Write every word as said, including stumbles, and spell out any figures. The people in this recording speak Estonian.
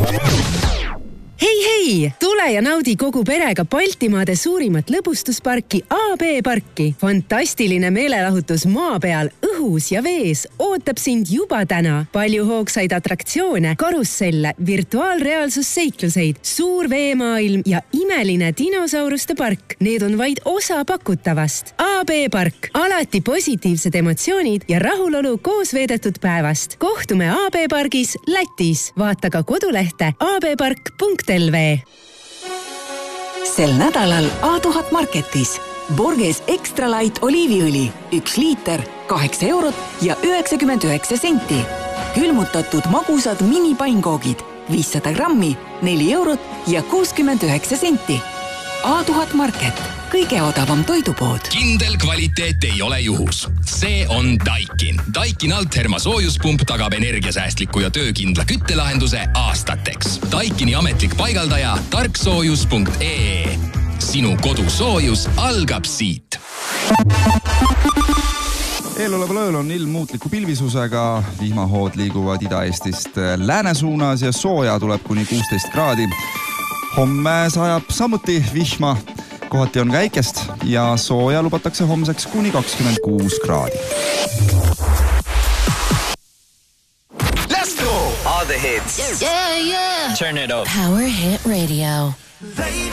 Hei, hei! Tule ja naudi kogu perega Baltimaade suurimat lõbustusparki A B parki. Fantastiline meelelahutus maa peal, õhus ja vees ootab sind juba täna. Palju hoogsaid atraktsioone, karusselle, virtuaalreaalsusseikluseid, suur veemaailm ja imeline dinosauruste park. Need on vaid osa pakutavast. A B park. Alati positiivsed emotsioonid ja rahulolu koos veedetud päevast. Kohtume A B pargis Lätis. Vaata ka kodulehte a b park punkt l v. Sel nädalal A tuhat Marketis. Borges Extra Light oliiviõli. Üks liiter, kaheksa eurot ja üheksakümmend üheksa senti. Külmutatud magusad minipainkoogid. viissada grammi, neli eurot ja kuuskümmend üheksa senti. A tuhat Market. Kõige odavam toidupood. Kindel kvaliteet ei ole juhus. See on Daikin. Daikin Altherma soojuspump tagab energiasäästliku ja töökindla küttelahenduse aastateks. Daikini ametlik paigaldaja tarksoojus punkt e e. Sinu kodusoojus algab siit. Eeloleval ööl on ilm muutliku pilvisusega, vihmahood liiguvad Ida-Eestist lääne suunas ja sooja tuleb kuni kuusteist kraadi. Homme sajab samuti vihma, kohati on väikest ja sooja lubatakse homseks kuni kakskümmend kuus kraadi. Let's go! All the hits. Yeah, yeah. Turn it up. Power Hit Radio.